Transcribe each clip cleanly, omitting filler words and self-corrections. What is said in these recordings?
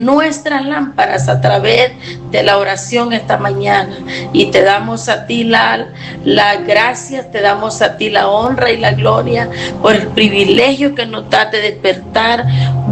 nuestras lámparas a través de la oración esta mañana, y te damos a ti la gracia, te damos a ti la honra y la gloria por el privilegio que nos da de despertar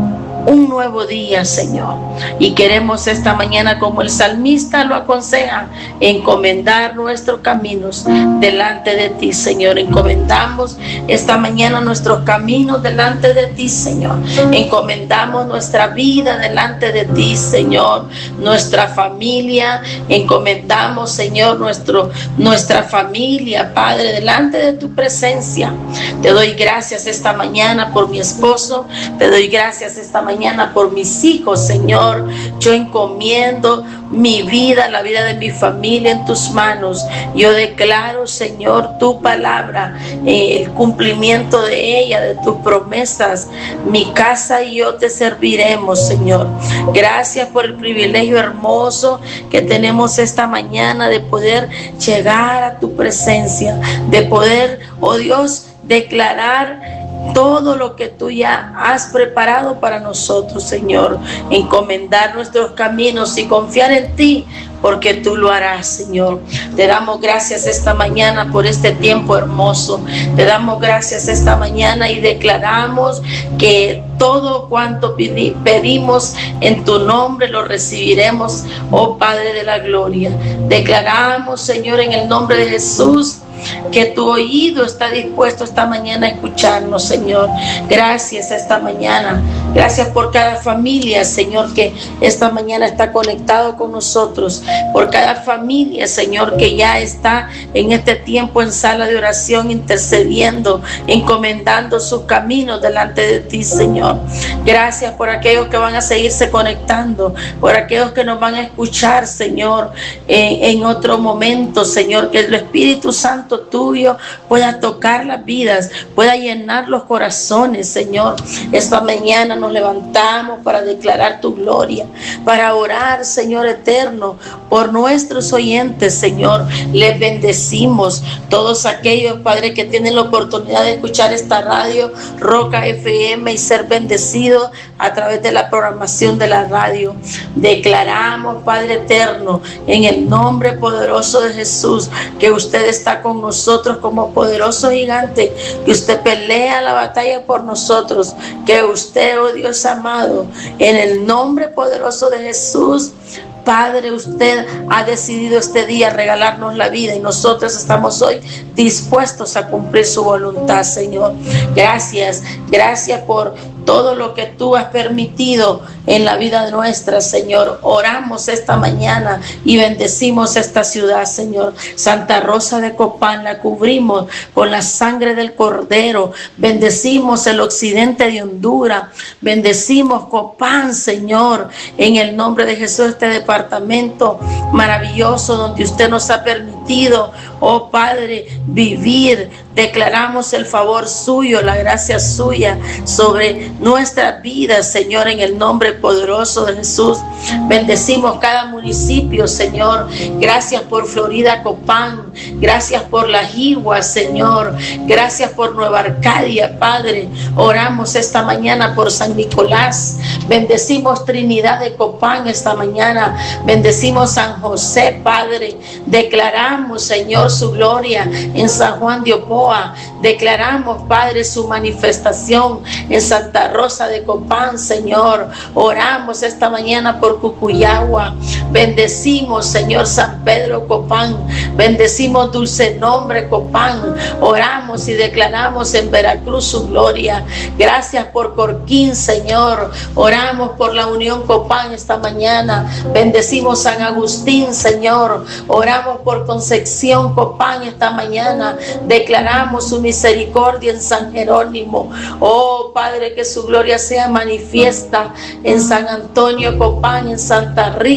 un nuevo día, Señor. Y queremos esta mañana, como el salmista lo aconseja, encomendar nuestros caminos delante de ti, Señor. Encomendamos esta mañana nuestros caminos delante de ti, Señor. Encomendamos nuestra vida delante de ti, Señor. Nuestra familia, encomendamos, Señor, nuestra familia, Padre, delante de tu presencia. Te doy gracias esta mañana por mi esposo. Te doy gracias esta mañana por mis hijos, Señor. Yo encomiendo mi vida, la vida de mi familia en tus manos. Yo declaro, Señor, tu palabra, el cumplimiento de ella, de tus promesas. Mi casa y yo te serviremos, Señor. Gracias por el privilegio hermoso que tenemos esta mañana de poder llegar a tu presencia, de poder, oh Dios, declarar todo lo que tú ya has preparado para nosotros, Señor. Encomendar nuestros caminos y confiar en ti, porque tú lo harás, Señor. Te damos gracias esta mañana por este tiempo hermoso. Te damos gracias esta mañana y declaramos que todo cuanto pedimos en tu nombre lo recibiremos, oh Padre de la gloria. Declaramos, Señor, en el nombre de Jesús, que tu oído está dispuesto esta mañana a escucharnos, Señor. Gracias esta mañana. Gracias por cada familia, Señor, que esta mañana está conectado con nosotros. Por cada familia, Señor, que ya está en este tiempo en sala de oración, intercediendo, encomendando sus caminos delante de ti, Señor. Gracias por aquellos que van a seguirse conectando, por aquellos que nos van a escuchar, Señor, en otro momento, Señor. Que el Espíritu Santo tuyo pueda tocar las vidas, pueda llenar los corazones, Señor. Esta mañana nos levantamos para declarar tu gloria, para orar, Señor eterno, por nuestros oyentes, Señor. Les bendecimos todos aquellos, Padre, que tienen la oportunidad de escuchar esta radio Roca FM y ser bendecidos a través de la programación de la radio. Declaramos, Padre eterno, en el nombre poderoso de Jesús, que usted está con nosotros como poderoso gigante, que usted pelea la batalla por nosotros, que usted, oh Dios amado, en el nombre poderoso de Jesús, Padre, usted ha decidido este día regalarnos la vida y nosotros estamos hoy dispuestos a cumplir su voluntad, Señor. Gracias, gracias por todo lo que tú has permitido en la vida nuestra, Señor. Oramos esta mañana y bendecimos esta ciudad, Señor. Santa Rosa de Copán la cubrimos con la sangre del Cordero. Bendecimos el occidente de Honduras. Bendecimos Copán, Señor, en el nombre de Jesús, este departamento maravilloso donde usted nos ha permitido, oh Padre, vivir. Declaramos el favor suyo, la gracia suya sobre nuestras vidas, Señor, en el nombre poderoso de Jesús. Bendecimos cada municipio, Señor. Gracias por Florida Copán, gracias por La Jigua, Señor. Gracias por Nueva Arcadia, Padre. Oramos esta mañana por San Nicolás. Bendecimos Trinidad de Copán esta mañana. Bendecimos San José, Padre. Declaramos, Señor, su gloria en San Juan de Ocoa. Declaramos, Padre, su manifestación en Santa Rosa de Copán, Señor. Oramos esta mañana por Cucuyagua. Bendecimos, Señor, San Pedro Copán. Bendecimos Dulce Nombre Copán. Oramos y declaramos en Veracruz su gloria. Gracias por Corquín, Señor. Oramos por la Unión Copán esta mañana. Bendecimos San Agustín, Señor. Oramos por Concepción Copán esta mañana. Declaramos su misericordia en San Jerónimo. Oh Padre, que su gloria sea manifiesta en San Antonio Copán, en Santa Rita,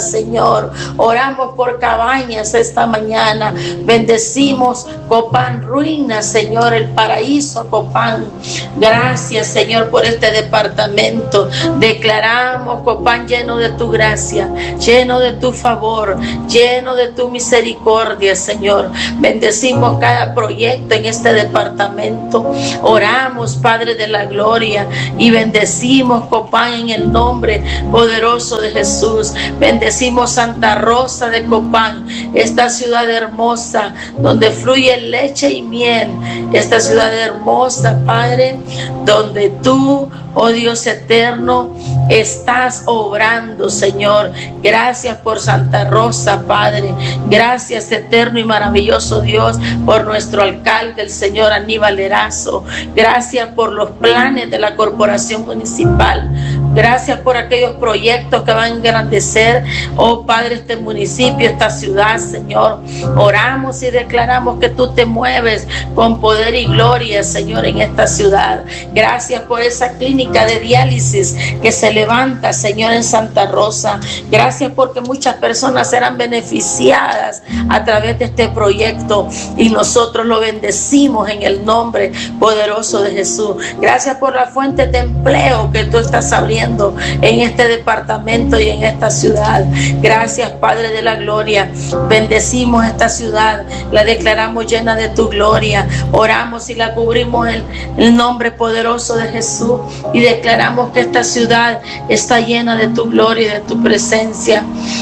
Señor. Oramos por Cabañas esta mañana. Bendecimos Copán, ruinas, Señor, el paraíso, Copán. Gracias, Señor, por este departamento. Declaramos Copán lleno de tu gracia, lleno de tu favor, lleno de tu misericordia, Señor. Bendecimos cada proyecto en este departamento. Oramos, Padre de la gloria, y bendecimos Copán en el nombre poderoso de Jesús. Bendecimos Santa Rosa de Copán, esta ciudad hermosa donde fluye leche y miel, esta ciudad hermosa, Padre, donde tú, oh Dios eterno, estás obrando, Señor. Gracias por Santa Rosa, Padre. Gracias, eterno y maravilloso Dios, por nuestro alcalde, el señor Aníbal Erazo. Gracias por los planes de la corporación municipal. Gracias por aquellos proyectos que van a engrandecer, oh Padre, este municipio, esta ciudad, Señor. Oramos y declaramos que tú te mueves con poder y gloria, Señor, en esta ciudad. Gracias por esa clínica de diálisis que se levanta, Señor, en Santa Rosa. Gracias porque muchas personas serán beneficiadas a través de este proyecto y nosotros lo bendecimos en el nombre poderoso de Jesús. Gracias por la fuente de empleo que tú estás abriendo en este departamento y en esta ciudad. Gracias, Padre de la gloria. Bendecimos esta ciudad, la declaramos llena de tu gloria. Oramos y la cubrimos en el nombre poderoso de Jesús y declaramos que esta ciudad está llena de tu gloria y de tu presencia.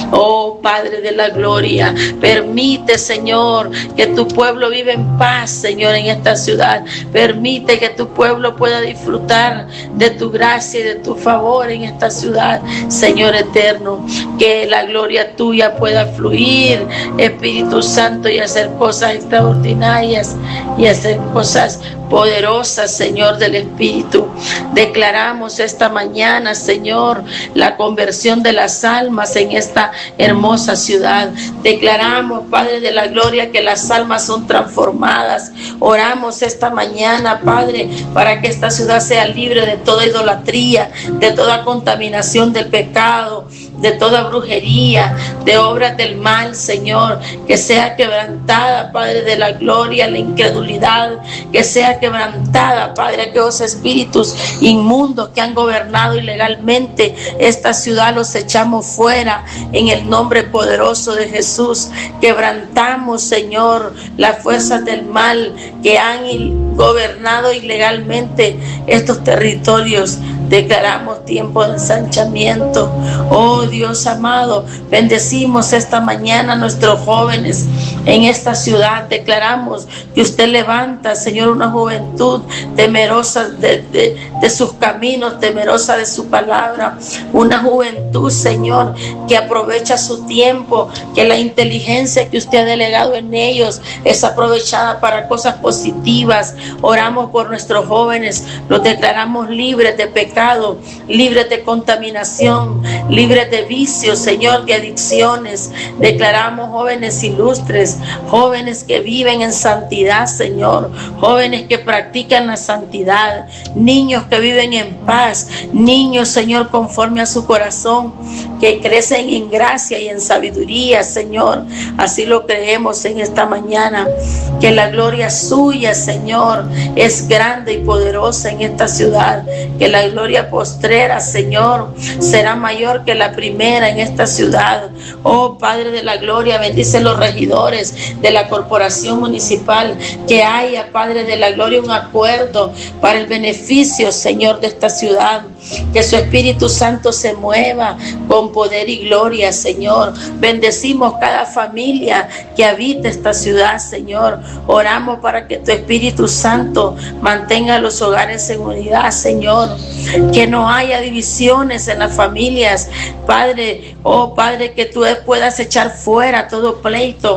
Oh Padre de la gloria, permite, Señor, que tu pueblo viva en paz, Señor, en esta ciudad. Permite que tu pueblo pueda disfrutar de tu gracia y de tu favor en esta ciudad, Señor eterno. Que la gloria tuya pueda fluir, Espíritu Santo, y hacer cosas extraordinarias y hacer cosas poderosas, Señor del Espíritu. Declaramos esta mañana, Señor, la conversión de las almas en esta hermosa ciudad. Declaramos, Padre de la gloria, que las almas son transformadas. Oramos esta mañana, Padre, para que esta ciudad sea libre de toda idolatría, de toda contaminación del pecado, de toda brujería, de obras del mal, Señor. Que sea quebrantada, Padre de la gloria, la incredulidad. Que sea quebrantada, Padre, aquellos espíritus inmundos que han gobernado ilegalmente esta ciudad, los echamos fuera en el nombre poderoso de Jesús. Quebrantamos, Señor, las fuerzas del mal que han gobernado ilegalmente estos territorios. Declaramos tiempo de ensanchamiento. Oh Dios amado, bendecimos esta mañana a nuestros jóvenes en esta ciudad. Declaramos que usted levanta, Señor, una juventud temerosa de sus caminos, temerosa de su palabra. Una juventud, Señor, que aprovecha su tiempo, que la inteligencia que usted ha delegado en ellos es aprovechada para cosas positivas. Oramos por nuestros jóvenes, los declaramos libres de pecado, libres de contaminación, libres de vicios, Señor, de adicciones. Declaramos jóvenes ilustres, jóvenes que viven en santidad, Señor, jóvenes que practican la santidad, niños que viven en paz, niños, Señor, conforme a su corazón, que crecen en gracia y en sabiduría, Señor. Así lo creemos en esta mañana, que la gloria suya, Señor, es grande y poderosa en esta ciudad, que la gloria postrera, Señor, será mayor que la primera en esta ciudad. Oh Padre de la gloria, bendice los regidores de la corporación municipal, que haya, Padre de la gloria, un acuerdo para el beneficio, Señor, de esta ciudad. Que su Espíritu Santo se mueva con poder y gloria, Señor. Bendecimos cada familia que habita esta ciudad, Señor. Oramos para que tu Espíritu Santo mantenga los hogares en unidad, Señor. Que no haya divisiones en las familias, Padre. Oh Padre, que tú puedas echar fuera todo pleito,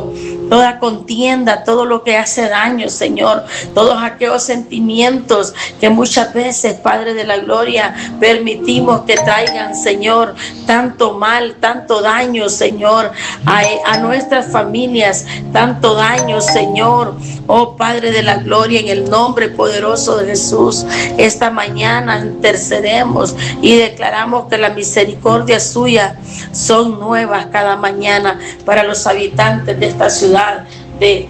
toda contienda, todo lo que hace daño, Señor, todos aquellos sentimientos que muchas veces, Padre de la gloria, permitimos que traigan, Señor, tanto mal, tanto daño, Señor, a nuestras familias, tanto daño, Señor. Oh Padre de la gloria, en el nombre poderoso de Jesús, esta mañana intercedemos y declaramos que la misericordia suya son nuevas cada mañana para los habitantes de esta ciudad, de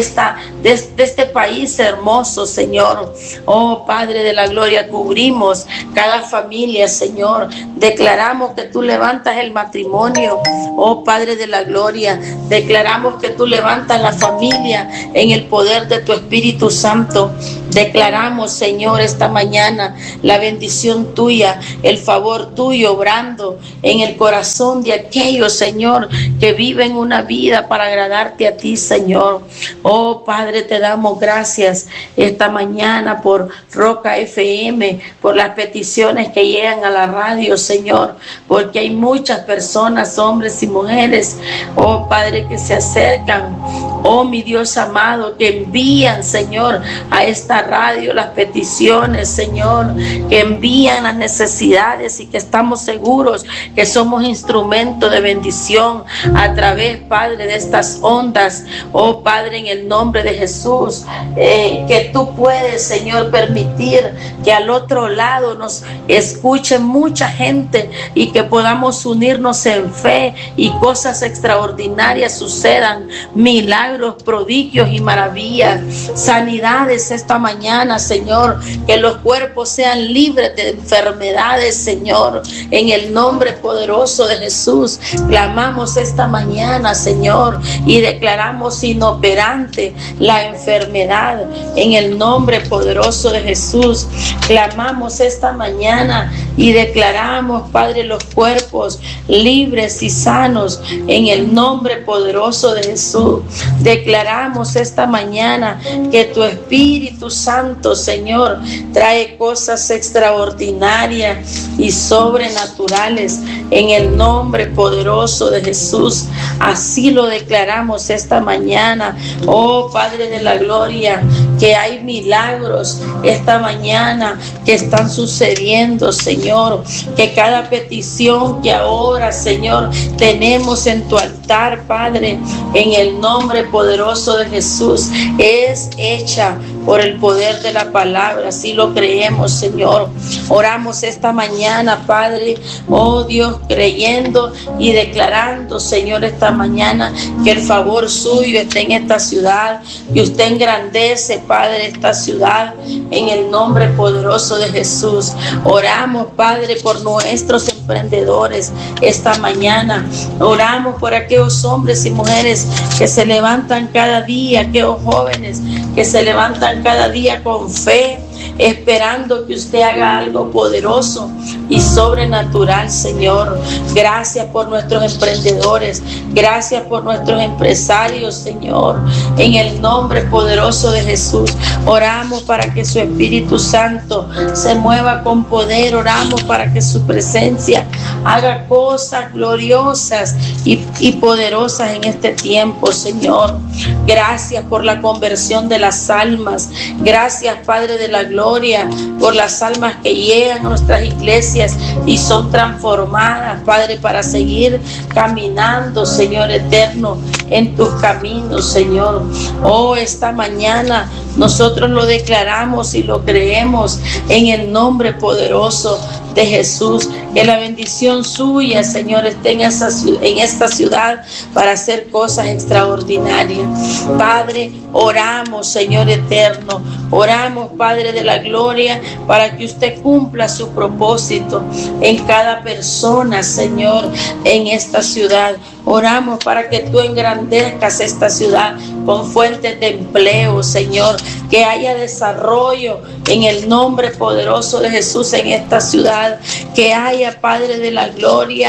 este país hermoso, Señor. Oh Padre de la gloria, cubrimos cada familia, Señor. Declaramos que tú levantas el matrimonio. Oh Padre de la gloria, declaramos que tú levantas la familia en el poder de tu Espíritu Santo. Declaramos, Señor, esta mañana la bendición tuya, el favor tuyo obrando en el corazón de aquellos, Señor, que viven una vida para agradarte a ti, Señor. Oh Padre, te damos gracias esta mañana por Roca FM, por las peticiones que llegan a la radio, Señor, porque hay muchas personas, hombres y mujeres, oh Padre, que se acercan, oh mi Dios amado, que envían, Señor, a esta radio las peticiones, Señor, que envían las necesidades y que estamos seguros que somos instrumentos de bendición a través, Padre, de estas ondas. Oh Padre, en el nombre de Jesús, que tú puedes, Señor, permitir que al otro lado nos escuche mucha gente y que podamos unirnos en fe y cosas extraordinarias sucedan, milagros, prodigios y maravillas, sanidades esta mañana, Señor, que los cuerpos sean libres de enfermedades, Señor, en el nombre poderoso de Jesús. Clamamos esta mañana, Señor, y declaramos inoperante la enfermedad en el nombre poderoso de Jesús. Clamamos esta mañana y declaramos, Padre, los cuerpos libres y sanos en el nombre poderoso de Jesús. Declaramos esta mañana que tu Espíritu Santo, Señor, trae cosas extraordinarias y sobrenaturales en el nombre poderoso de Jesús. Así lo declaramos esta mañana. Oh Padre de la gloria, que hay milagros esta mañana que están sucediendo, Señor, que cada petición que ahora, Señor, tenemos en tu altar, Padre, en el nombre poderoso de Jesús, es hecha por el poder de la palabra. Así lo creemos, Señor. Oramos esta mañana, Padre, oh Dios, creyendo y declarando, Señor, esta mañana que el favor suyo esté en esta ciudad, que usted engrandece, Padre, esta ciudad en el nombre poderoso de Jesús. Oramos, Padre, por nuestros emprendedores esta mañana. Oramos por aquellos hombres y mujeres que se levantan cada día, aquellos jóvenes que se levantan cada día con fe, esperando que usted haga algo poderoso y sobrenatural, Señor. Gracias por nuestros emprendedores, gracias por nuestros empresarios, Señor, en el nombre poderoso de Jesús. Oramos para que su Espíritu Santo se mueva con poder, oramos para que su presencia haga cosas gloriosas y poderosas en este tiempo, Señor. Gracias por la conversión de las almas, gracias, Padre de la gloria, por las almas que llegan a nuestras iglesias y son transformadas, Padre, para seguir caminando, Señor eterno, en tus caminos, Señor. Oh, esta mañana nosotros lo declaramos y lo creemos en el nombre poderoso de Jesús, que la bendición suya, Señor, esté en esta ciudad para hacer cosas extraordinarias. Padre, oramos, Señor eterno, oramos, Padre de la gloria, para que usted cumpla su propósito en cada persona, Señor, en esta ciudad. Oramos para que tú engrandezcas esta ciudad con fuentes de empleo, Señor, que haya desarrollo en el nombre poderoso de Jesús en esta ciudad, que haya, Padre de la gloria,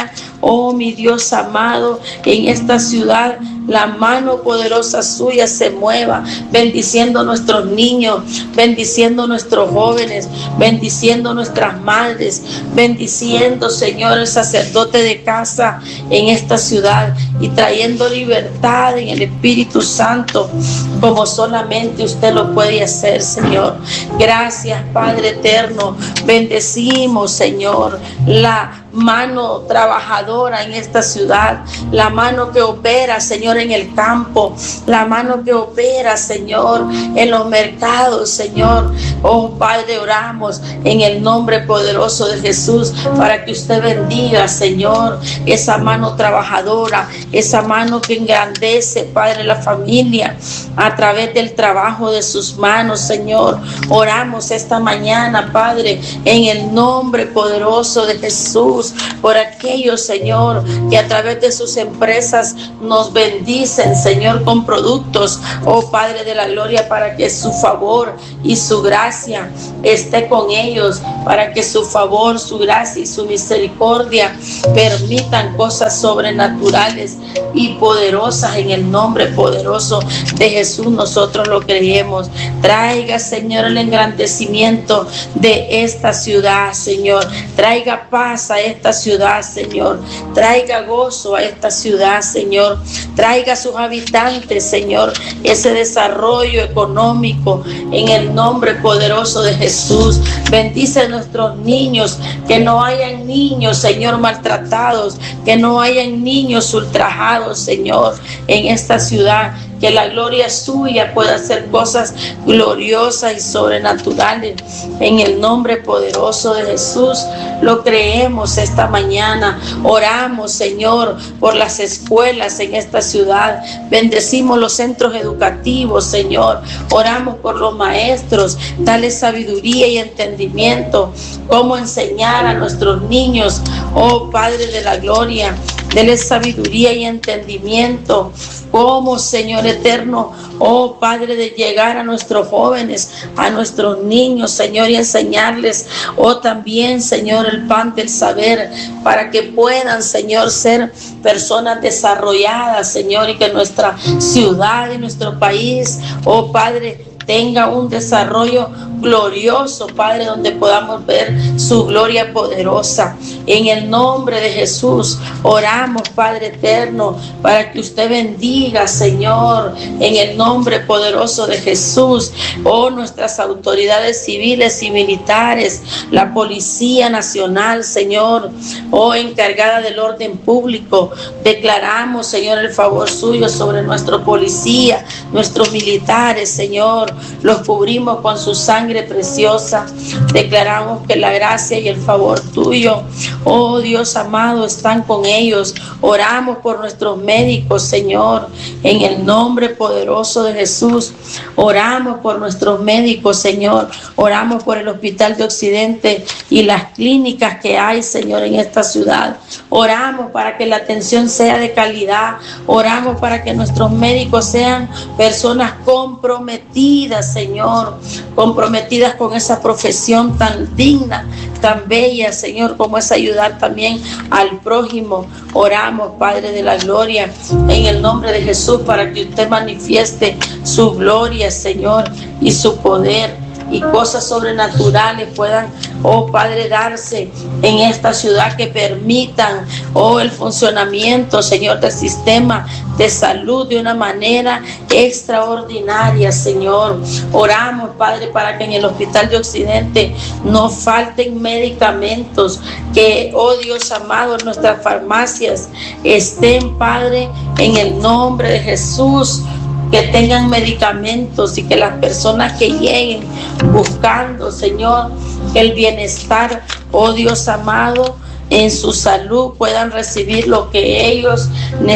Oh, mi Dios amado, en esta ciudad la mano poderosa suya se mueva, bendiciendo a nuestros niños, bendiciendo a nuestros jóvenes, bendiciendo a nuestras madres, bendiciendo, Señor, el sacerdote de casa en esta ciudad y trayendo libertad en el Espíritu Santo, como solamente usted lo puede hacer, Señor. Gracias, Padre eterno. Bendecimos, Señor, la mano trabajadora en esta ciudad, la mano que opera, Señor, en el campo, la mano que opera, Señor, en los mercados, Señor. Oh, Padre, oramos en el nombre poderoso de Jesús para que usted bendiga, Señor, esa mano trabajadora, esa mano que engrandece, Padre, la familia a través del trabajo de sus manos, Señor. Oramos esta mañana, Padre, en el nombre poderoso de Jesús, por aquellos, Señor, que a través de sus empresas nos bendicen, Señor, con productos, oh Padre de la gloria, para que su favor y su gracia esté con ellos, para que su favor, su gracia y su misericordia permitan cosas sobrenaturales y poderosas. En el nombre poderoso de Jesús nosotros lo creemos. Traiga, Señor, el engrandecimiento de esta ciudad, Señor. Traiga paz a esta ciudad, Señor. Traiga gozo a esta ciudad, Señor. Traiga a sus habitantes, Señor, ese desarrollo económico en el nombre poderoso de Jesús. Bendice a nuestros niños, que no hayan niños, Señor, maltratados, que no hayan niños ultrajados, Señor, en esta ciudad. Que la gloria suya pueda hacer cosas gloriosas y sobrenaturales. En el nombre poderoso de Jesús lo creemos esta mañana. Oramos, Señor, por las escuelas en esta ciudad. Bendecimos los centros educativos, Señor. Oramos por los maestros. Dale sabiduría y entendimiento. Cómo enseñar a nuestros niños. Oh, Padre de la gloria. Dele sabiduría y entendimiento. Cómo, Señor eterno, oh Padre, de llegar a nuestros jóvenes, a nuestros niños, Señor, y enseñarles, oh también, Señor, el pan del saber, para que puedan, Señor, ser personas desarrolladas, Señor, y que nuestra ciudad y nuestro país, oh Padre, tenga un desarrollo glorioso, Padre, donde podamos ver su gloria poderosa. En el nombre de Jesús oramos, Padre eterno, para que usted bendiga, Señor, en el nombre poderoso de Jesús, oh, nuestras autoridades civiles y militares, la Policía Nacional, Señor, oh, encargada del orden público. Declaramos, Señor, el favor suyo sobre nuestro policía, nuestros militares, Señor. Los cubrimos con su sangre preciosa. Declaramos que la gracia y el favor tuyo, oh Dios amado, están con ellos. Oramos por nuestros médicos, Señor, en el nombre poderoso de Jesús. Oramos por nuestros médicos, Señor. Oramos por el Hospital de Occidente y las clínicas que hay, Señor, en esta ciudad. Oramos para que la atención sea de calidad. Oramos para que nuestros médicos sean personas comprometidas, Señor, comprometidas con esa profesión tan digna, tan bella, Señor, como es ayudar también al prójimo. Oramos, Padre de la gloria, en el nombre de Jesús, para que usted manifieste su gloria, Señor, y su poder, y cosas sobrenaturales puedan, oh Padre, darse en esta ciudad, que permitan, oh, el funcionamiento, Señor, del sistema de salud de una manera extraordinaria, Señor. Oramos, Padre, para que en el Hospital de Occidente no falten medicamentos, que, oh Dios amado, nuestras farmacias estén, Padre, en el nombre de Jesús, que tengan medicamentos, y que las personas que lleguen buscando, Señor, el bienestar, oh Dios amado, en su salud puedan recibir lo que ellos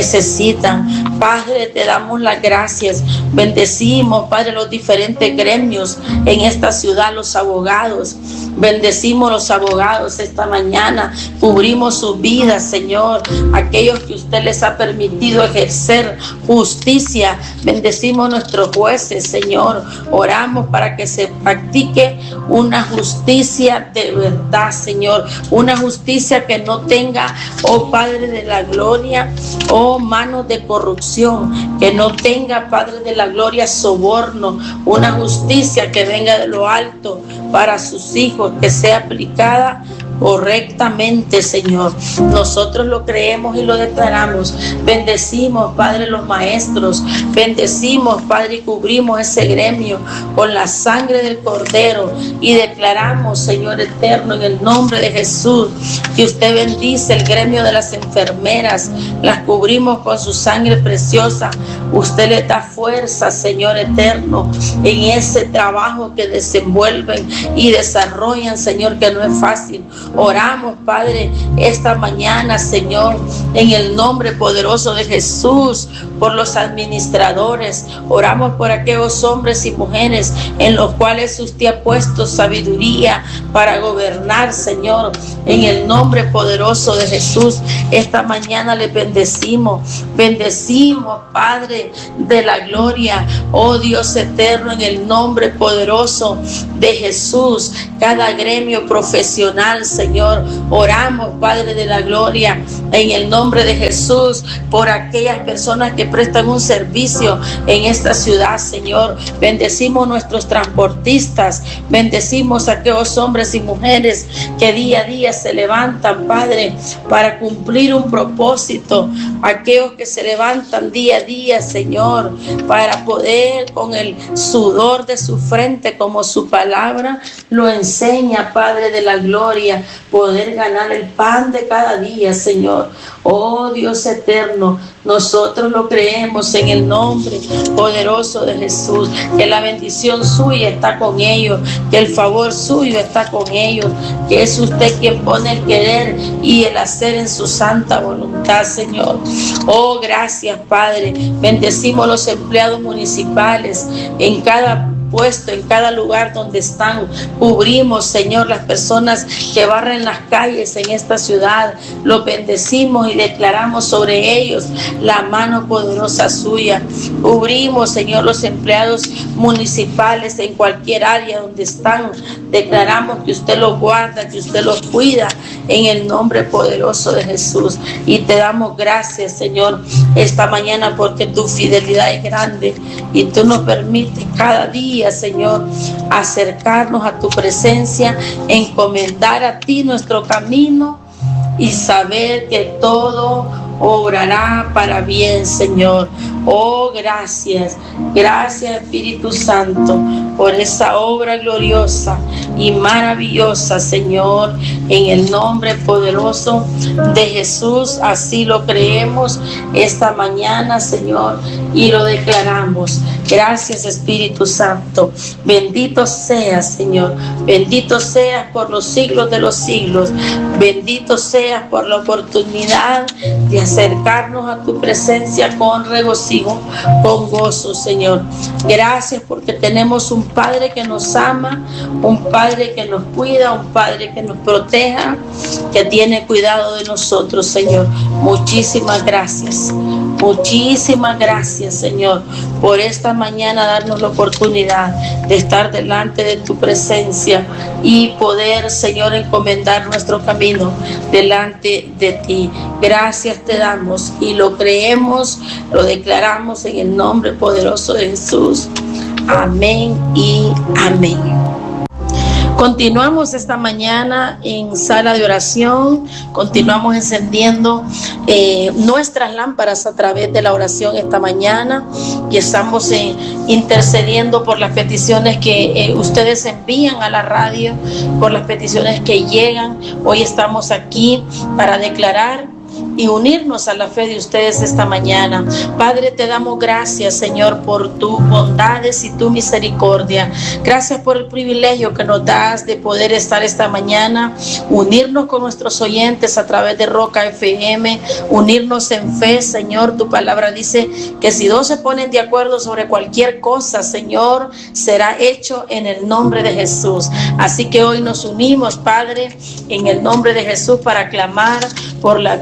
necesitan. Padre, te damos las gracias. Bendecimos, Padre, los diferentes gremios en esta ciudad, los abogados. Bendecimos los abogados esta mañana. Cubrimos sus vidas, Señor. Aquellos que usted les ha permitido ejercer justicia. Bendecimos nuestros jueces, Señor. Oramos para que se practique una justicia de verdad, Señor. Una justicia justicia que no tenga, oh Padre de la gloria, oh manos de corrupción, que no tenga, Padre de la gloria, soborno, una justicia que venga de lo alto para sus hijos, que sea aplicada correctamente, Señor. Nosotros lo creemos y lo declaramos. Bendecimos, Padre, los maestros. Bendecimos, Padre, y cubrimos ese gremio con la sangre del Cordero. Y declaramos, Señor eterno, en el nombre de Jesús, que usted bendice el gremio de las enfermeras. Las cubrimos con su sangre preciosa. Usted le da fuerza, Señor eterno, en ese trabajo que desenvuelven y desarrollan, Señor, que no es fácil. Oramos, Padre, esta mañana, Señor, en el nombre poderoso de Jesús, por los administradores. Oramos por aquellos hombres y mujeres en los cuales usted ha puesto sabiduría para gobernar, Señor, en el nombre poderoso de Jesús. Esta mañana le bendecimos, Padre de la gloria, oh Dios eterno, en el nombre poderoso de Jesús. Cada gremio profesional, Señor, oramos, Padre de la gloria, en el nombre de Jesús, por aquellas personas que prestan un servicio en esta ciudad, Señor. Bendecimos nuestros transportistas, bendecimos a aquellos hombres y mujeres que día a día se levantan, Padre, para cumplir un propósito, aquellos que se levantan día a día, Señor, para poder con el sudor de su frente, como su palabra lo enseña, Padre de la gloria, poder ganar el pan de cada día, Señor. Oh Dios eterno, nosotros lo creemos en el nombre poderoso de Jesús, que la bendición suya está con ellos, que el favor suyo está con ellos, que es usted quien pone el querer y el hacer en su santa voluntad, Señor. Oh, gracias, Padre. Bendecimos los empleados municipales en cada puesto, en cada lugar donde están. Cubrimos, Señor, las personas que barren las calles en esta ciudad. Los bendecimos y declaramos sobre ellos la mano poderosa suya. Cubrimos, Señor, los empleados municipales en cualquier área donde están. Declaramos que usted los guarda, que usted los cuida en el nombre poderoso de Jesús. Y te damos gracias, Señor, esta mañana, porque tu fidelidad es grande y tú nos permites cada día, Señor, acercarnos a tu presencia, encomendar a ti nuestro camino y saber que todo obrará para bien, Señor. Oh, gracias, gracias, Espíritu Santo, por esa obra gloriosa y maravillosa, Señor, en el nombre poderoso de Jesús. Así lo creemos esta mañana, Señor, y lo declaramos. Gracias, Espíritu Santo. Bendito seas, Señor. Bendito seas por los siglos de los siglos. Bendito seas por la oportunidad de acercarnos a tu presencia con regocijo, con gozo, Señor. Gracias porque tenemos un Padre que nos ama, un Padre que nos cuida, un Padre que nos proteja, que tiene cuidado de nosotros, Señor. Muchísimas gracias, Señor, por esta mañana darnos la oportunidad de estar delante de tu presencia y poder, Señor, encomendar nuestro camino delante de ti. Gracias te damos y lo creemos, lo declaramos en el nombre poderoso de Jesús. Amén y amén. Continuamos esta mañana en sala de oración, continuamos encendiendo nuestras lámparas a través de la oración esta mañana y estamos intercediendo por las peticiones que ustedes envían a la radio, por las peticiones que llegan. Hoy estamos aquí para declarar y unirnos a la fe de ustedes esta mañana. Padre, te damos gracias, Señor, por tus bondades y tu misericordia. Gracias por el privilegio que nos das de poder estar esta mañana, unirnos con nuestros oyentes a través de Roca FM, unirnos en fe, Señor. Tu palabra dice que si dos se ponen de acuerdo sobre cualquier cosa, Señor, será hecho en el nombre de Jesús. Así que hoy nos unimos, Padre, en el nombre de Jesús para clamar por la vida de gente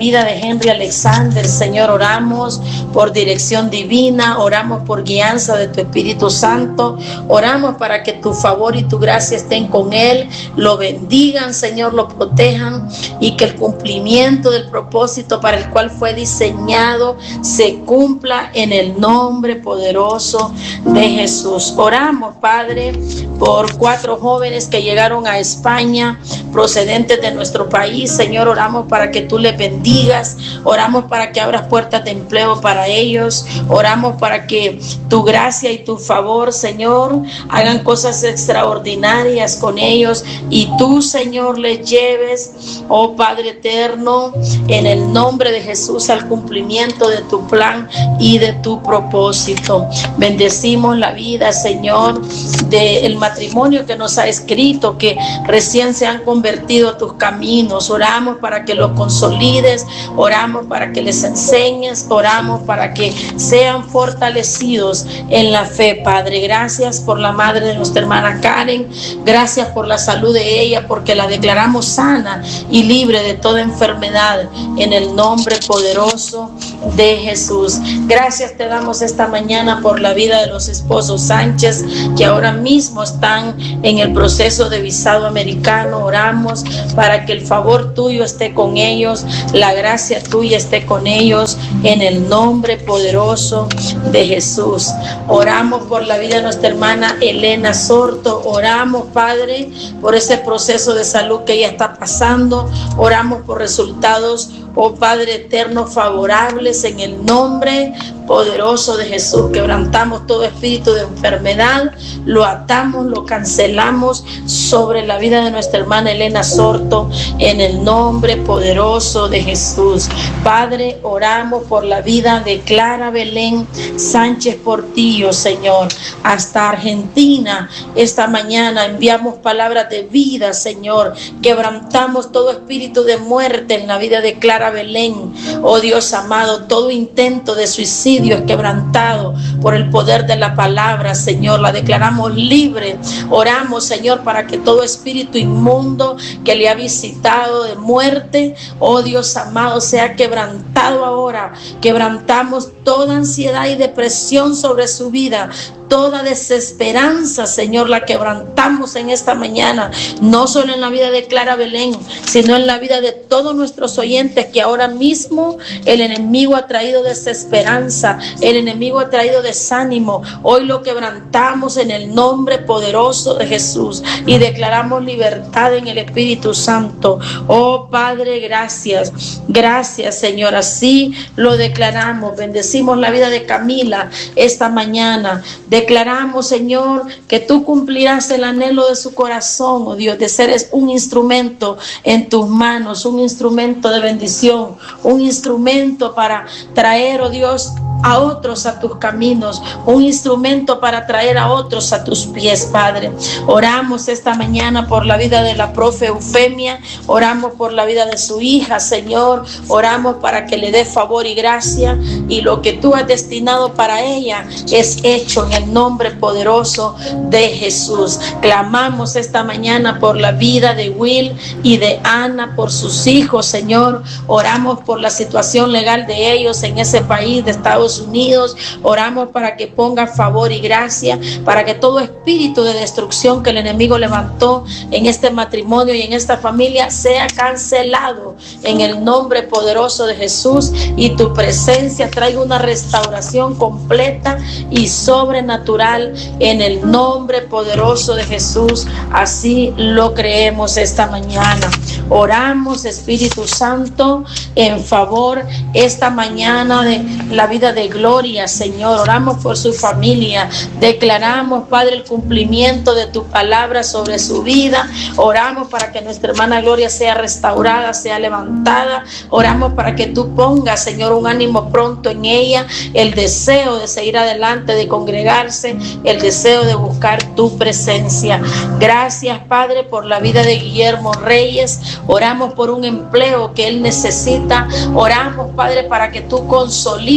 Henry Alexander, Señor, oramos por dirección divina, oramos por guianza de tu Espíritu Santo, oramos para que tu favor y tu gracia estén con él, lo bendigan, Señor, lo protejan y que el cumplimiento del propósito para el cual fue diseñado se cumpla en el nombre poderoso de Jesús. Oramos, Padre, por 4 jóvenes que llegaron a España procedentes de nuestro país. Señor, oramos para que tú les bendigas, oramos para que abras puertas de empleo para ellos, oramos para que tu gracia y tu favor, Señor, hagan cosas extraordinarias con ellos y tú, Señor, les lleves, oh Padre eterno, en el nombre de Jesús al cumplimiento de tu plan y de tu propósito. Bendecimos la vida, Señor, del matrimonio que nos ha escrito, que recién se han convertido a tus caminos. Oramos para que los consolides, oramos para que les enseñes, oramos para que sean fortalecidos en la fe, Padre. Gracias por la madre de nuestra hermana Karen, gracias por la salud de ella, porque la declaramos sana y libre de toda enfermedad en el nombre poderoso de Jesús. Gracias te damos esta mañana por la vida de los esposos Sánchez, que ahora mismo están en el proceso de visado americano. Oramos para que el favor tuyo esté con ellos, la gracia tuya esté con ellos en el nombre poderoso de Jesús. Oramos por la vida de nuestra hermana Elena Sorto, oramos, Padre, por ese proceso de salud que ella está pasando, oramos por resultados, oh Padre eterno, favorables en el nombre poderoso de Jesús. Quebrantamos todo espíritu de enfermedad, lo atamos, lo cancelamos sobre la vida de nuestra hermana Elena Sorto en el nombre poderoso de Jesús. Padre, oramos por la vida de Clara Belén Sánchez Portillo, Señor, hasta Argentina. Esta mañana enviamos palabras de vida, Señor. Quebrantamos todo espíritu de muerte en la vida de Clara Belén. Oh Dios amado, todo intento de suicidio es quebrantado por el poder de la palabra, Señor. La declaramos libre. Oramos, Señor, para que todo espíritu inmundo que le ha visitado de muerte, oh Dios amado, sea quebrantado ahora. Quebrantamos toda ansiedad y depresión sobre su vida. Toda desesperanza, Señor, la quebrantamos en esta mañana, no solo en la vida de Clara Belén, sino en la vida de todos nuestros oyentes, que ahora mismo el enemigo ha traído desesperanza, el enemigo ha traído desánimo. Hoy lo quebrantamos en el nombre poderoso de Jesús y declaramos libertad en el Espíritu Santo. Oh Padre, gracias, gracias, Señor, así lo declaramos. Bendecimos la vida de Camila esta mañana. Declaramos, Señor, que tú cumplirás el anhelo de su corazón, oh Dios, de ser un instrumento en tus manos, un instrumento de bendición, un instrumento para traer, oh Dios, a otros a tus caminos, un instrumento para traer a otros a tus pies, Padre. Oramos esta mañana por la vida de la profe Eufemia, oramos por la vida de su hija, Señor, oramos para que le dé favor y gracia, y lo que tú has destinado para ella es hecho en el nombre poderoso de Jesús. Clamamos esta mañana por la vida de Will y de Ana, por sus hijos, Señor. Oramos por la situación legal de ellos en ese país de Estados Unidos. Oramos para que ponga favor y gracia, para que todo espíritu de destrucción que el enemigo levantó en este matrimonio y en esta familia sea cancelado en el nombre poderoso de Jesús, y tu presencia traiga una restauración completa y sobrenatural en el nombre poderoso de Jesús. Así lo creemos esta mañana. Oramos, Espíritu Santo, en favor esta mañana de la vida de Gloria, Señor. Oramos por su familia. Declaramos, Padre, el cumplimiento de tu palabra sobre su vida. Oramos para que nuestra hermana Gloria sea restaurada, sea levantada. Oramos para que tú pongas, Señor, un ánimo pronto en ella, el deseo de seguir adelante, de congregarse, el deseo de buscar tu presencia. Gracias, Padre, por la vida de Guillermo Reyes. Oramos por un empleo que él necesita. Oramos, Padre, para que tú consolides, Señor,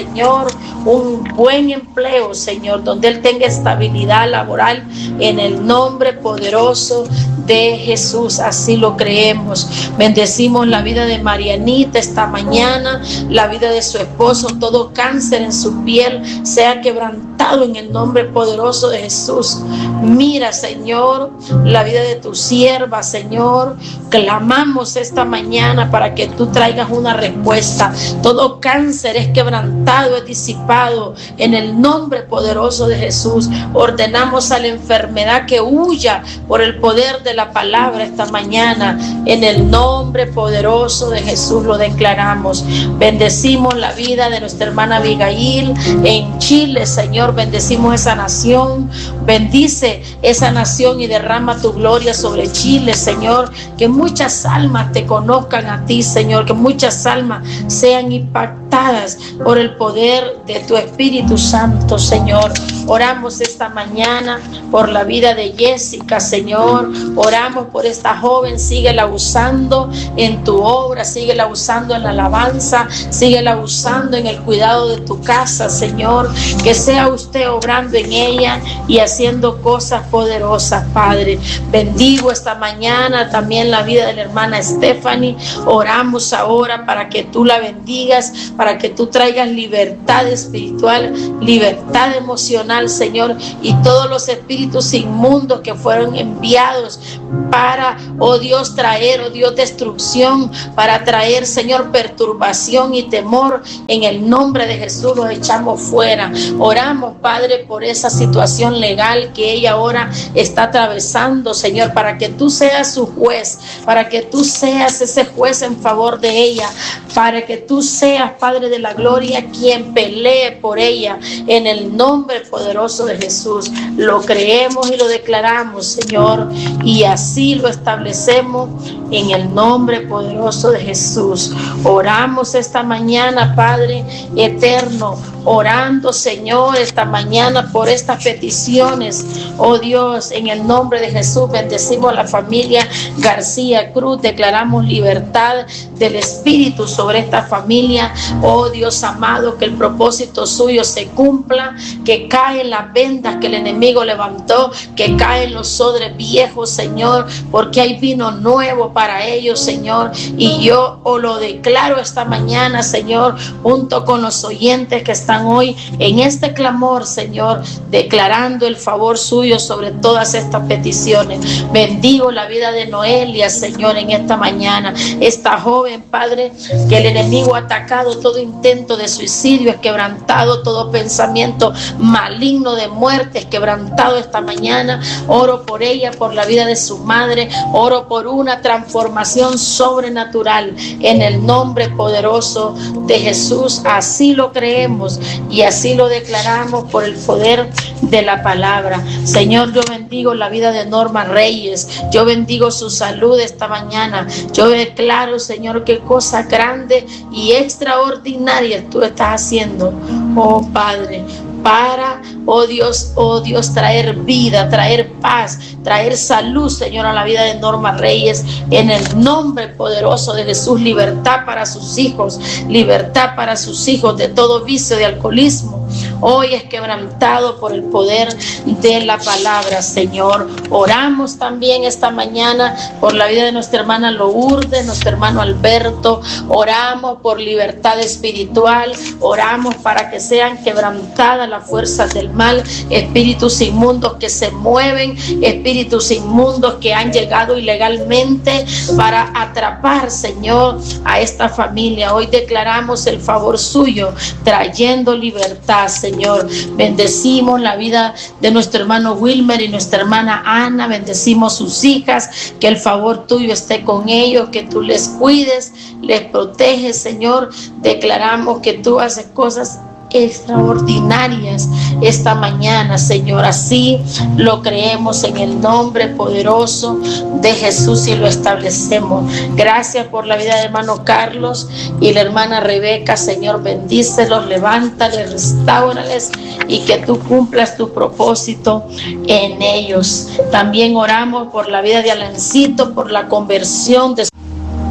Señor, un buen empleo, Señor, donde él tenga estabilidad laboral en el nombre poderoso de Jesús. Así lo creemos. Bendecimos la vida de Marianita esta mañana, la vida de su esposo. Todo cáncer en su piel sea quebrantado en el nombre poderoso de Jesús. Mira, Señor, la vida de tu sierva, Señor. Clamamos esta mañana para que tú traigas una respuesta. Todo cáncer es quebrantado, es disipado en el nombre poderoso de Jesús. Ordenamos a la enfermedad que huya por el poder de la palabra esta mañana. En el nombre poderoso de Jesús lo declaramos. Bendecimos la vida de nuestra hermana Abigail en Chile, Señor. Bendecimos esa nación. Bendice esa nación y derrama tu gloria sobre Chile, Señor. Que muchas almas te conozcan a ti, Señor. Que muchas almas sean impactadas por el poder de tu Espíritu Santo, Señor. Oramos esta mañana por la vida de Jessica, Señor. Oramos por esta joven. Síguela usando en tu obra, síguela usando en la alabanza, síguela usando en el cuidado de tu casa, Señor. Que sea usted obrando en ella y haciendo cosas poderosas, Padre. Bendigo esta mañana también la vida de la hermana Stephanie. Oramos ahora para que tú la bendigas, para que tú traigas libertad espiritual, libertad emocional, Señor, y todos los espíritus inmundos que fueron enviados para, oh Dios, traer, oh Dios, destrucción, para traer, Señor, perturbación y temor, en el nombre de Jesús los echamos fuera. Oramos, Padre, por esa situación legal que ella ahora está atravesando, Señor, para que tú seas su juez, para que tú seas ese juez en favor de ella, para que tú seas, Padre de la gloria, quien pelee por ella, en el nombre poderoso de Jesús. Lo creemos y lo declaramos, Señor, y así lo establecemos en el nombre poderoso de Jesús. Oramos esta mañana, Padre eterno, orando, Señor, esta mañana por estas peticiones, oh Dios, en el nombre de Jesús. Bendecimos a la familia García Cruz, declaramos libertad del Espíritu sobre esta familia, oh Dios amado, que el propósito suyo se cumpla, que caen las vendas que el enemigo levantó, que caen los odres viejos, Señor, porque hay vino nuevo para ellos, Señor, y yo lo declaro esta mañana, Señor, junto con los oyentes que están hoy en este clamor, Señor, declarando el favor suyo sobre todas estas peticiones. Bendigo la vida de Noelia, Señor, en esta mañana, esta joven, Padre, que el enemigo ha atacado. Todo intento de suicidio es quebrantado, todo pensamiento maligno de muerte es quebrantado esta mañana. Oro por ella, por la vida de su madre, oro por una transformación sobrenatural en el nombre poderoso de Jesús. Así lo creemos y así lo declaramos por el poder de la palabra. Señor, yo bendigo la vida de Norma Reyes, yo bendigo su salud esta mañana. Yo declaro, Señor, qué cosa grande y extraordinaria tú estás haciendo, oh Padre, para, oh Dios, traer vida, traer paz, traer salud, Señor, a la vida de Norma Reyes, en el nombre poderoso de Jesús. Libertad para sus hijos, libertad para sus hijos de todo vicio de alcoholismo. Hoy es quebrantado por el poder de la palabra, Señor. Oramos también esta mañana por la vida de nuestra hermana Lourdes, nuestro hermano Alberto. Oramos por libertad espiritual, oramos para que sean quebrantadas las fuerzas del mal, espíritus inmundos que se mueven, espíritus inmundos que han llegado ilegalmente para atrapar, Señor, a esta familia. Hoy declaramos el favor suyo, trayendo libertad, Señor. Bendecimos la vida de nuestro hermano Wilmer y nuestra hermana Ana. Bendecimos sus hijas, que el favor tuyo esté con ellos, que tú les cuides, les proteges, Señor. Declaramos que tú haces cosas extraordinarias esta mañana, Señor. Así lo creemos en el nombre poderoso de Jesús y lo establecemos. Gracias por la vida del hermano Carlos y la hermana Rebeca, Señor. Bendícelos, levántales, restáurales y que tú cumplas tu propósito en ellos. También oramos por la vida de Alancito, por la conversión de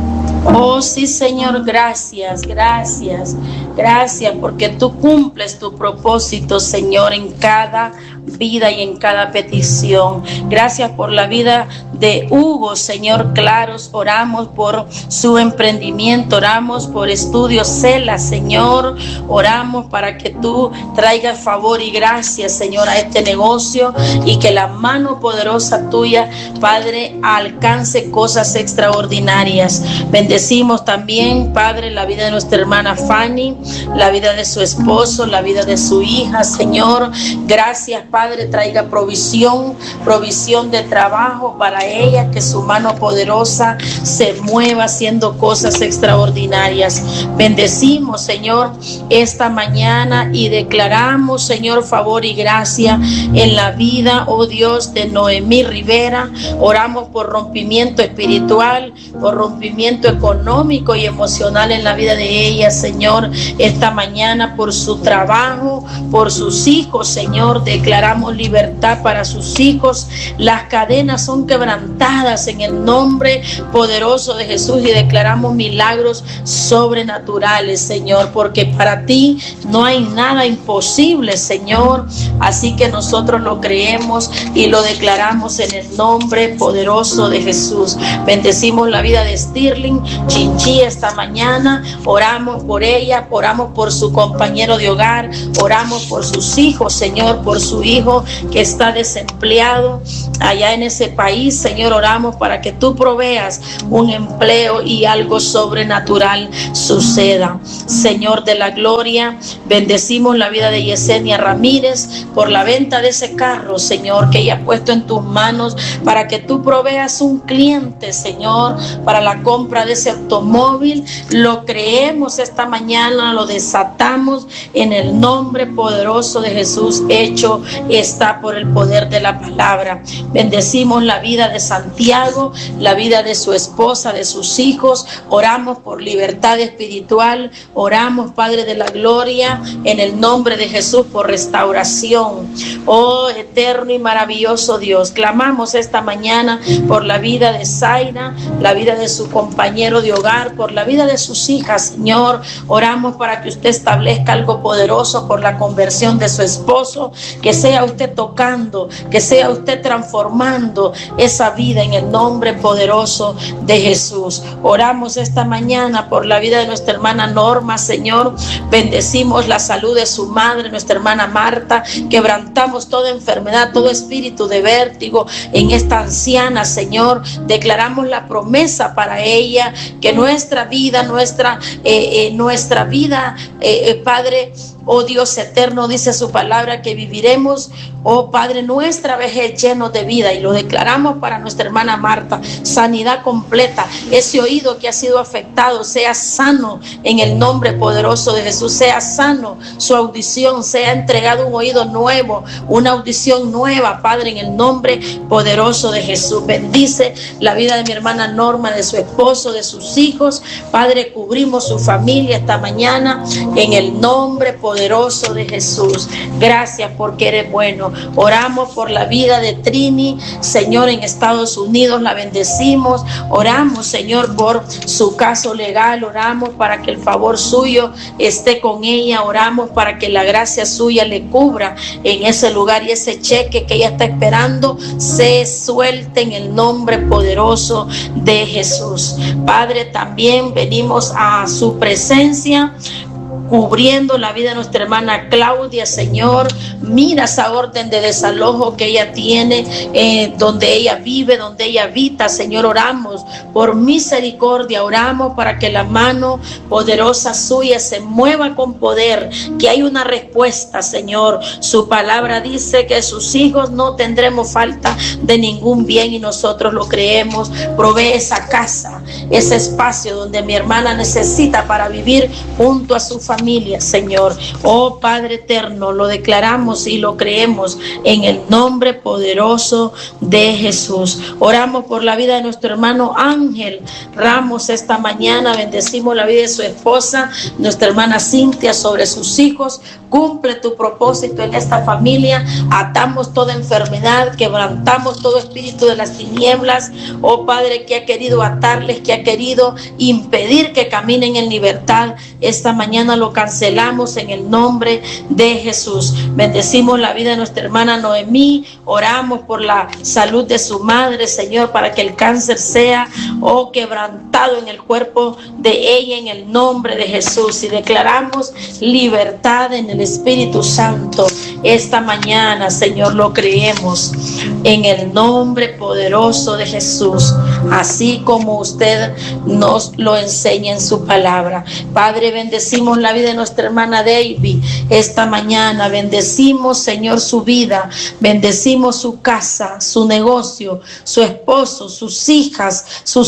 Oh, sí, Señor, gracias, gracias, gracias, porque tú cumples tu propósito, Señor, en cada vida y en cada petición. Gracias por la vida de Hugo, Señor Claros. Oramos por su emprendimiento, oramos por Estudios Cela, Señor. Oramos para que tú traigas favor y gracia, Señor, a este negocio, y que la mano poderosa tuya, Padre, alcance cosas extraordinarias. Bendecimos también, Padre, la vida de nuestra hermana Fanny, la vida de su esposo, la vida de su hija, Señor. Gracias, Padre, traiga provisión de trabajo para ella, que su mano poderosa se mueva haciendo cosas extraordinarias. Bendecimos, Señor, esta mañana y declaramos, Señor, favor y gracia en la vida, oh Dios, de Noemí Rivera. Oramos por rompimiento espiritual, por rompimiento económico y emocional en la vida de ella, Señor, esta mañana, por su trabajo, por sus hijos, Señor. Declaramos libertad para sus hijos. Las cadenas son quebrantadas en el nombre poderoso de Jesús, y declaramos milagros sobrenaturales, Señor, porque para ti no hay nada imposible, Señor. Así que nosotros lo creemos y lo declaramos en el nombre poderoso de Jesús. Bendecimos la vida de Stirling Chinchi esta mañana. Oramos por ella, oramos por su compañero de hogar, oramos por sus hijos, Señor, por su hijo que está desempleado allá en ese país, Señor. Oramos para que tú proveas un empleo y algo sobrenatural suceda, Señor de la gloria. Bendecimos la vida de Yesenia Ramírez por la venta de ese carro, Señor, que ella ha puesto en tus manos, para que tú proveas un cliente, Señor, para la compra de ese automóvil. Lo creemos esta mañana, lo desatamos en el nombre poderoso de Jesús. Hecho está por el poder de la palabra. Bendecimos la vida de Santiago, la vida de su esposa, de sus hijos. Oramos por libertad espiritual. Oramos, Padre de la gloria, en el nombre de Jesús, por restauración. Oh, eterno y maravilloso Dios, clamamos esta mañana por la vida de Zaina, la vida de su compañero de hogar, por la vida de sus hijas, Señor. Oramos para que usted establezca algo poderoso por la conversión de su esposo, que sea usted tocando, que sea usted transformando esa vida en el nombre poderoso de Jesús. Oramos esta mañana por la vida de nuestra hermana Norma, Señor. Bendecimos la salud de su madre, nuestra hermana Marta. Quebrantamos toda enfermedad, todo espíritu de vértigo en esta anciana, Señor. Declaramos la promesa para ella, que nuestra vida, Padre, oh Dios eterno, dice su palabra que viviremos, oh Padre, nuestra vejez llenos de vida, y lo declaramos para nuestra hermana Marta. Sanidad completa. Ese oído que ha sido afectado sea sano en el nombre poderoso de Jesús. Sea sano su audición, sea entregado un oído nuevo, una audición nueva, Padre, en el nombre poderoso de Jesús. Bendice la vida de mi hermana Norma, de su esposo, de sus hijos. Padre, cubrimos su familia esta mañana en el nombre poderoso de Jesús. Gracias porque eres bueno. Oramos por la vida de Trini, Señor, en Estados Unidos. La bendecimos. Oramos, Señor, por su caso legal. Oramos para que el favor suyo esté con ella. Oramos para que la gracia suya le cubra en ese lugar, y ese cheque que ella está esperando se suelte en el nombre poderoso de Jesús. Padre, también venimos a su presencia cubriendo la vida de nuestra hermana Claudia, Señor. Mira esa orden de desalojo que ella tiene, donde ella vive, donde ella habita, Señor. Oramos por misericordia, oramos para que la mano poderosa suya se mueva con poder, que hay una respuesta, Señor. Su palabra dice que sus hijos no tendremos falta de ningún bien, y nosotros lo creemos. Provee esa casa, ese espacio donde mi hermana necesita para vivir junto a su familia. familia, Señor. Oh Padre eterno, lo declaramos y lo creemos en el nombre poderoso de Jesús. Oramos por la vida de nuestro hermano Ángel Ramos esta mañana. Bendecimos la vida de su esposa, nuestra hermana Cintia, sobre sus hijos. Cumple tu propósito en esta familia. Atamos toda enfermedad, quebrantamos todo espíritu de las tinieblas, oh Padre, que ha querido atarles, que ha querido impedir que caminen en libertad. Esta mañana lo cancelamos en el nombre de Jesús. Bendecimos la vida de nuestra hermana Noemí. Oramos por la salud de su madre, Señor, para que el cáncer sea, oh, quebrantado en el cuerpo de ella en el nombre de Jesús. Y declaramos libertad en el Espíritu Santo esta mañana, Señor, lo creemos en el nombre poderoso de Jesús, así como usted nos lo enseña en su palabra. Padre, bendecimos la vida de nuestra hermana David esta mañana. Bendecimos, Señor, su vida, bendecimos su casa, su negocio, su esposo, sus hijas,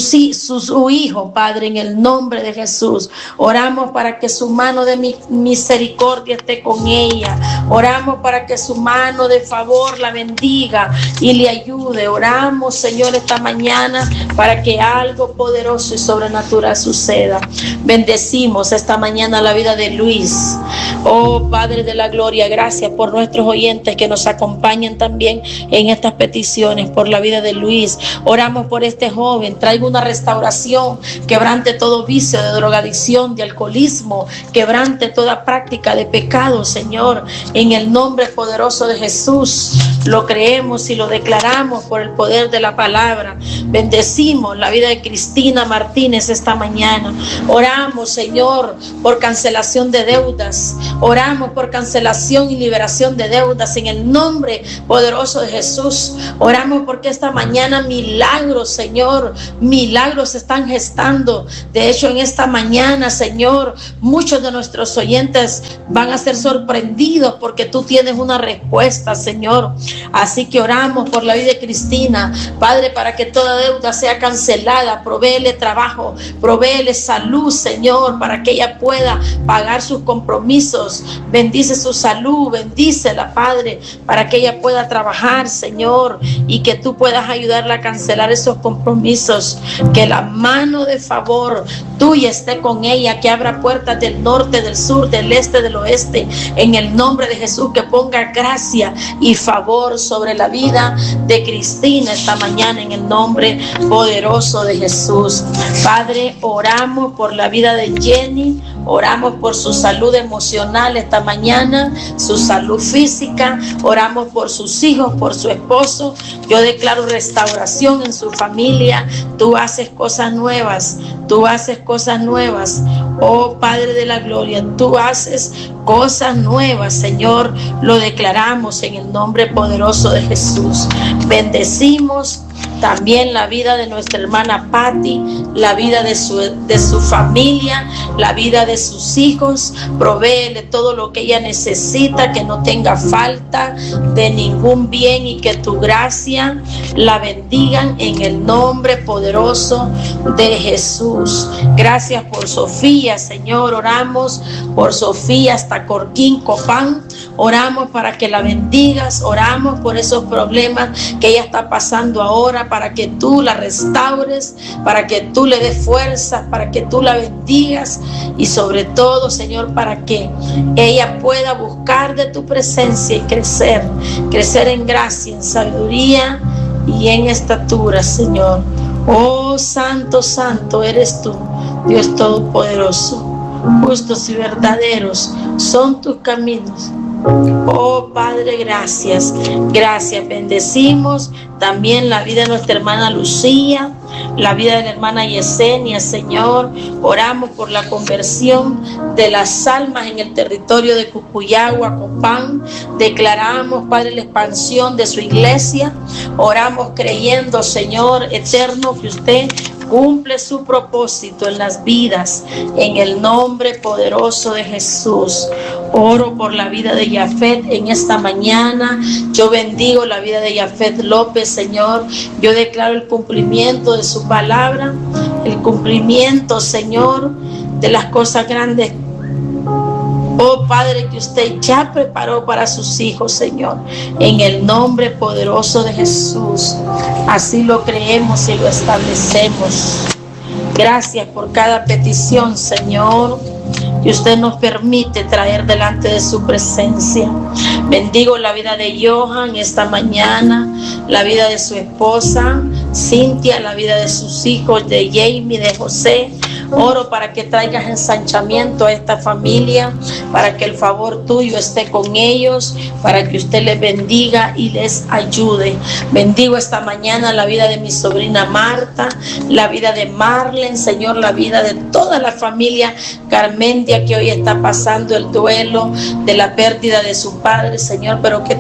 su hijo, Padre, en el nombre de Jesús. Oramos para que su mano de misericordia esté con ella. Oramos para que su mano de favor la bendiga y le ayude. Oramos, Señor, esta mañana para que algo poderoso y sobrenatural suceda. Bendecimos esta mañana la vida de Luis. Oh Padre de la gloria, gracias por nuestros oyentes que nos acompañan también en estas peticiones, por la vida de Luis. Oramos por este joven, traigo una restauración, quebrante todo vicio de drogadicción, de alcoholismo, quebrante toda práctica de pecado, Señor, en el nombre poderoso de Jesús. Lo creemos y lo declaramos por el poder de la palabra. Bendecimos la vida de Cristina Martínez esta mañana. Oramos, Señor, por cancelación de deudas. Oramos por cancelación y liberación de deudas en el nombre poderoso de Jesús. Oramos porque esta mañana milagros, Señor, milagros se están gestando. De hecho, en esta mañana, Señor, muchos de nuestros oyentes van a ser sorprendidos porque tú tienes una respuesta, Señor. Así que oramos por la vida de Cristina, Padre, para que toda deuda sea cancelada. Provéele trabajo, provéele salud, Señor, para que ella pueda pagar sus compromisos. Bendice su salud, bendícela, Padre, para que ella pueda trabajar, Señor, y que tú puedas ayudarla a cancelar esos compromisos. Que la mano de favor tuya esté con ella, que abra puertas del norte, del sur, del este, del oeste, en el nombre de Jesús, que ponga gracia y favor sobre la vida de Cristina esta mañana en el nombre poderoso de Jesús. Padre, oramos por la vida de Jenny, oramos por su salud emocional esta mañana, su salud física, oramos por sus hijos, por su esposo. Yo declaro restauración en su familia. Tú haces cosas nuevas, tú haces cosas nuevas. Oh Padre de la gloria, tú haces cosas nuevas, Señor. Lo declaramos en el nombre poderoso de Jesús. Bendecimos también la vida de nuestra hermana Patti, la vida de su familia, la vida de sus hijos. Provéele todo lo que ella necesita, que no tenga falta de ningún bien, y que tu gracia la bendigan en el nombre poderoso de Jesús. Gracias por Sofía, Señor. Oramos por Sofía hasta Corquín, Copán. Oramos para que la bendigas. Oramos por esos problemas que ella está pasando ahora, para que tú la restaures, para que tú le des fuerzas, para que tú la bendigas, y sobre todo, Señor, para que ella pueda buscar de tu presencia y crecer en gracia, en sabiduría y en estatura, Señor. Oh, santo, santo eres tú, Dios Todopoderoso. Justos y verdaderos son tus caminos. Oh Padre, gracias, gracias. Bendecimos también la vida de nuestra hermana Lucía, la vida de la hermana Yesenia, Señor. Oramos por la conversión de las almas en el territorio de Cucuyagua, Copán. Declaramos, Padre, la expansión de su iglesia. Oramos creyendo, Señor eterno, que usted cumple su propósito en las vidas, en el nombre poderoso de Jesús. Oro por la vida de Yafet en esta mañana. Yo bendigo la vida de Yafet López, Señor. Yo declaro el cumplimiento de su palabra, el cumplimiento, Señor, de las cosas grandes Oh Padre, que usted ya preparó para sus hijos, Señor, en el nombre poderoso de Jesús. Así lo creemos y lo establecemos. Gracias por cada petición, Señor, que usted nos permite traer delante de su presencia. Bendigo la vida de Johan esta mañana, la vida de su esposa Cintia, la vida de sus hijos, de Jamie, de José. Oro para que traigas ensanchamiento a esta familia, para que el favor tuyo esté con ellos, para que usted les bendiga y les ayude. Bendigo esta mañana la vida de mi sobrina Marta, la vida de Marlene, Señor, la vida de toda la familia Carmendia que hoy está pasando el duelo de la pérdida de su padre, Señor, pero que